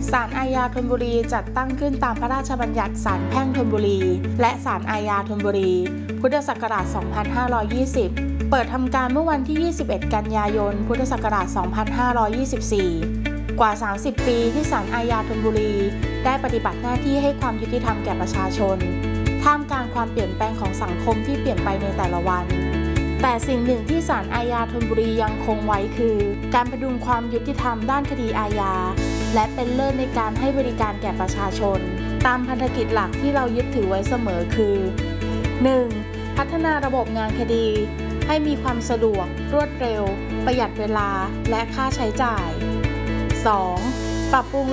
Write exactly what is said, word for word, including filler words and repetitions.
ศาลอาญาธนบุรีจัดตั้งขึ้นตามพระราชบัญญัติศาลแพ่งธนบุรีและศาลอาญาธนบุรีพุทธศักราช สองพันห้าร้อยยี่สิบ เปิดทำการเมื่อวันที่ ยี่สิบเอ็ด กันยายน พุทธศักราช สองพันห้าร้อยยี่สิบสี่ กว่า สามสิบ ปีที่ศาลอาญาธนบุรีได้ปฏิบัติหน้าที่ให้ความยุติธรรมแก่ประชาชนท่ามกลางความเปลี่ยนแปลงของสังคมที่เปลี่ยนไปในแต่ละวันแต่สิ่งหนึ่งที่ศาลอาญาธนบุรียังคงไว้คือการพดุงความยุติธรรมด้านคดีอาญาและเป็นเลิศในการให้บริการแก่ประชาชนตามพันธกิจหลักที่เรายึดถือไว้เสมอคือ หนึ่ง พัฒนาระบบงานคดีให้มีความสะดวกรวดเร็วประหยัดเวลาและค่าใช้จ่าย สอง ปรับปรุง